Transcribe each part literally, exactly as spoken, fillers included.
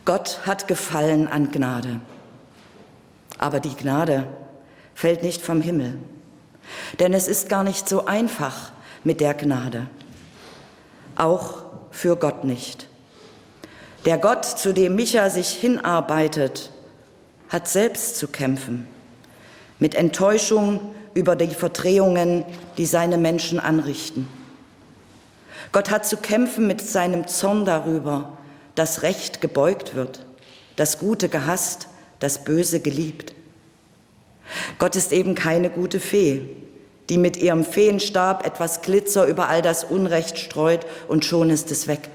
Gott hat Gefallen an Gnade. Aber die Gnade fällt nicht vom Himmel. Denn es ist gar nicht so einfach mit der Gnade. Auch für Gott nicht. Der Gott, zu dem Micha sich hinarbeitet, hat selbst zu kämpfen. Mit Enttäuschung über die Verdrehungen, die seine Menschen anrichten. Gott hat zu kämpfen mit seinem Zorn darüber, dass Recht gebeugt wird, das Gute gehasst, das Böse geliebt. Gott ist eben keine gute Fee, die mit ihrem Feenstab etwas Glitzer über all das Unrecht streut und schon ist es weg.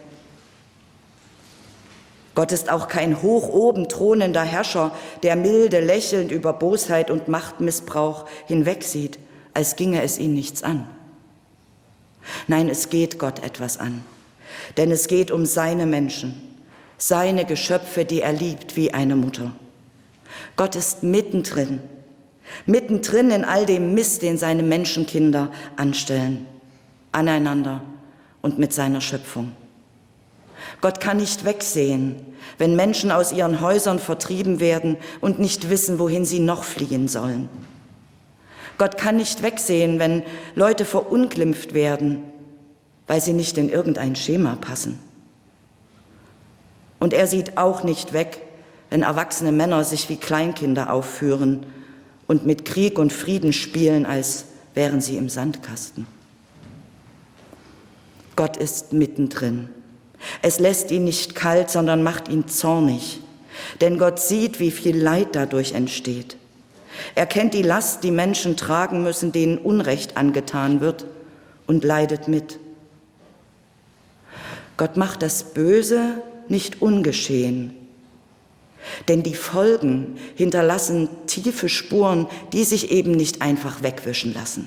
Gott ist auch kein hoch oben thronender Herrscher, der milde lächelnd über Bosheit und Machtmissbrauch hinwegsieht, als ginge es ihn nichts an. Nein, es geht Gott etwas an, denn es geht um seine Menschen, seine Geschöpfe, die er liebt wie eine Mutter. Gott ist mittendrin, mittendrin in all dem Mist, den seine Menschenkinder anstellen, aneinander und mit seiner Schöpfung. Gott kann nicht wegsehen, wenn Menschen aus ihren Häusern vertrieben werden und nicht wissen, wohin sie noch fliehen sollen. Gott kann nicht wegsehen, wenn Leute verunglimpft werden, weil sie nicht in irgendein Schema passen. Und er sieht auch nicht weg, wenn erwachsene Männer sich wie Kleinkinder aufführen und mit Krieg und Frieden spielen, als wären sie im Sandkasten. Gott ist mittendrin. Es lässt ihn nicht kalt, sondern macht ihn zornig. Denn Gott sieht, wie viel Leid dadurch entsteht. Er kennt die Last, die Menschen tragen müssen, denen Unrecht angetan wird, und leidet mit. Gott macht das Böse nicht ungeschehen. Denn die Folgen hinterlassen tiefe Spuren, die sich eben nicht einfach wegwischen lassen.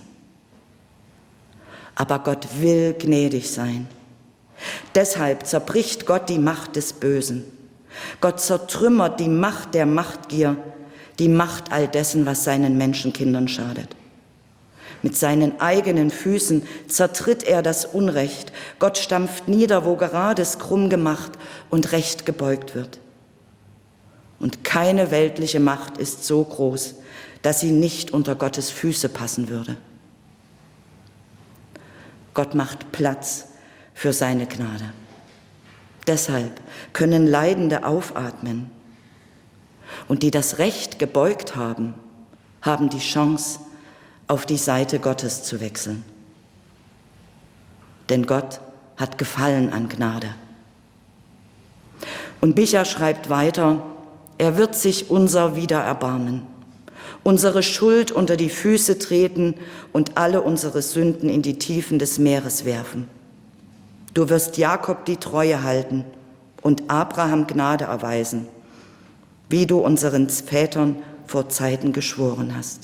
Aber Gott will gnädig sein. Deshalb zerbricht Gott die Macht des Bösen. Gott zertrümmert die Macht der Machtgier, die Macht all dessen, was seinen Menschenkindern schadet. Mit seinen eigenen Füßen zertritt er das Unrecht. Gott stampft nieder, wo Gerades krumm gemacht und Recht gebeugt wird. Und keine weltliche Macht ist so groß, dass sie nicht unter Gottes Füße passen würde. Gott macht Platz für seine Gnade. Deshalb können Leidende aufatmen. Und die das Recht gebeugt haben, haben die Chance, auf die Seite Gottes zu wechseln. Denn Gott hat Gefallen an Gnade. Und Micha schreibt weiter, er wird sich unser wieder erbarmen, unsere Schuld unter die Füße treten und alle unsere Sünden in die Tiefen des Meeres werfen. Du wirst Jakob die Treue halten und Abraham Gnade erweisen, wie du unseren Vätern vor Zeiten geschworen hast.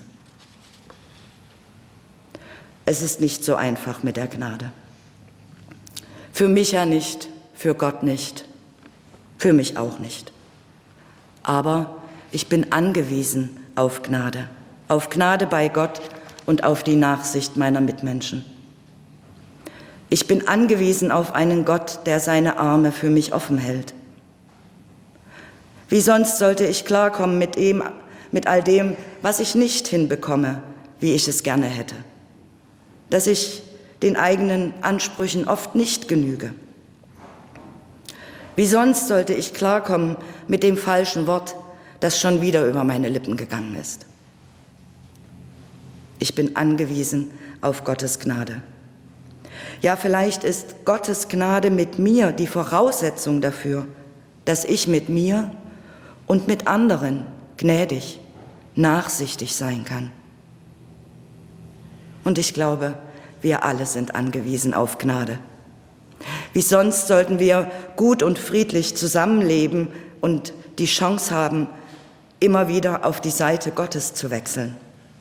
Es ist nicht so einfach mit der Gnade. Für Micha nicht, für Gott nicht, für mich auch nicht. Aber ich bin angewiesen auf Gnade, auf Gnade bei Gott und auf die Nachsicht meiner Mitmenschen. Ich bin angewiesen auf einen Gott, der seine Arme für mich offen hält. Wie sonst sollte ich klarkommen mit ihm, mit all dem, was ich nicht hinbekomme, wie ich es gerne hätte? Dass ich den eigenen Ansprüchen oft nicht genüge. Wie sonst sollte ich klarkommen mit dem falschen Wort, das schon wieder über meine Lippen gegangen ist? Ich bin angewiesen auf Gottes Gnade. Ja, vielleicht ist Gottes Gnade mit mir die Voraussetzung dafür, dass ich mit mir und mit anderen gnädig, nachsichtig sein kann. Und ich glaube, wir alle sind angewiesen auf Gnade. Wie sonst sollten wir gut und friedlich zusammenleben und die Chance haben, immer wieder auf die Seite Gottes zu wechseln.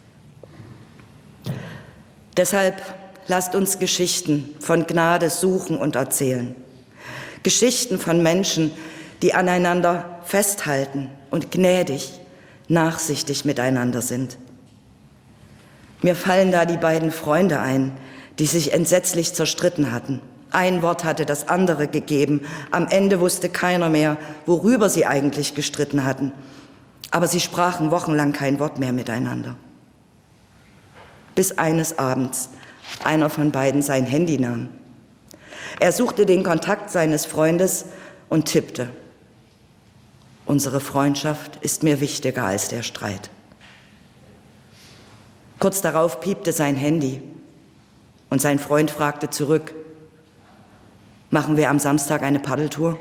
Deshalb lasst uns Geschichten von Gnade suchen und erzählen. Geschichten von Menschen, die aneinander festhalten und gnädig, nachsichtig miteinander sind. Mir fallen da die beiden Freunde ein, die sich entsetzlich zerstritten hatten, Ein Wort hatte das andere gegeben. Am Ende wusste keiner mehr, worüber sie eigentlich gestritten hatten. Aber sie sprachen wochenlang kein Wort mehr miteinander. Bis eines Abends einer von beiden sein Handy nahm. Er suchte den Kontakt seines Freundes und tippte: Unsere Freundschaft ist mir wichtiger als der Streit. Kurz darauf piepte sein Handy und sein Freund fragte zurück: Machen wir am Samstag eine Paddeltour?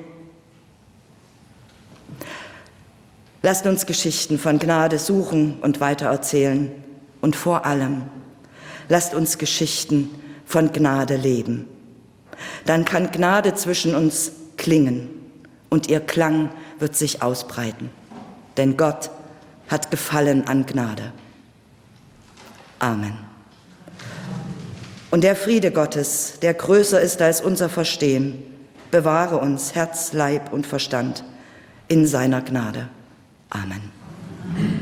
Lasst uns Geschichten von Gnade suchen und weitererzählen. Und vor allem, lasst uns Geschichten von Gnade leben. Dann kann Gnade zwischen uns klingen und ihr Klang wird sich ausbreiten. Denn Gott hat Gefallen an Gnade. Amen. Und der Friede Gottes, der größer ist als unser Verstehen, bewahre uns Herz, Leib und Verstand in seiner Gnade. Amen.